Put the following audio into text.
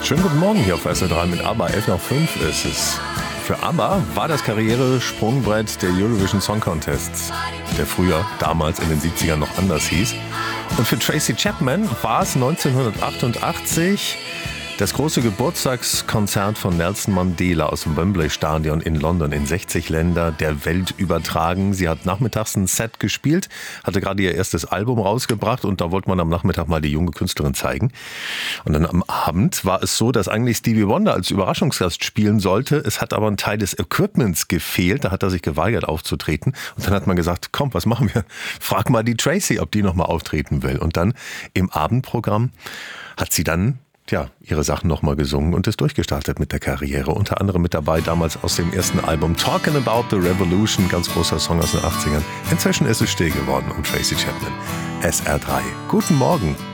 Schönen guten Morgen hier auf SR3 mit ABBA. 11:05 ist es. Für ABBA war das Karrieresprungbrett der Eurovision Song Contest, der früher, damals in den 70ern noch anders hieß. Und für Tracy Chapman war es 1988 das große Geburtstagskonzert von Nelson Mandela aus dem Wembley Stadion in London in 60 Länder der Welt übertragen. Sie hat nachmittags ein Set gespielt, hatte gerade ihr erstes Album rausgebracht und da wollte man am Nachmittag mal die junge Künstlerin zeigen. Und dann am Abend war es so, dass eigentlich Stevie Wonder als Überraschungsgast spielen sollte. Es hat aber ein Teil des Equipments gefehlt, da hat er sich geweigert aufzutreten. Und dann hat man gesagt, komm, was machen wir? Frag mal die Tracy, ob die nochmal auftreten will. Und dann im Abendprogramm hat sie dann ihre Sachen nochmal gesungen und ist durchgestartet mit der Karriere. Unter anderem mit dabei damals aus dem ersten Album Talking About the Revolution, ganz großer Song aus den 80ern. Inzwischen ist es still geworden um Tracy Chapman. SR3. Guten Morgen.